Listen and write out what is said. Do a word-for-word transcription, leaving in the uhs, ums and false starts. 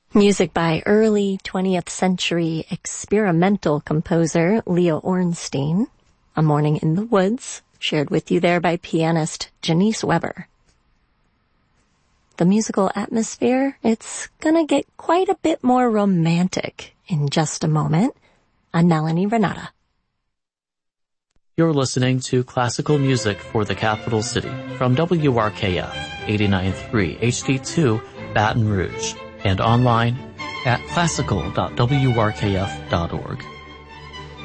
Music by early twentieth century experimental composer Leo Ornstein. A Morning in the Woods, shared with you there by pianist Janice Weber. The musical atmosphere, it's gonna get quite a bit more romantic in just a moment. I'm Melanie Renata. You're listening to classical music for the capital city from W R K F eighty-nine point three H D two Baton Rouge and online at classical dot w r k f dot org.